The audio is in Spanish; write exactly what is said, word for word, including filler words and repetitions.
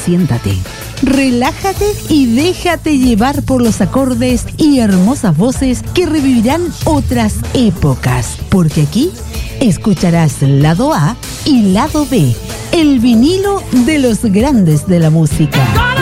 siéntate, relájate y déjate llevar por los acordes y hermosas voces que revivirán otras épocas, porque aquí escucharás lado A y lado B, el vinilo de los grandes de la música.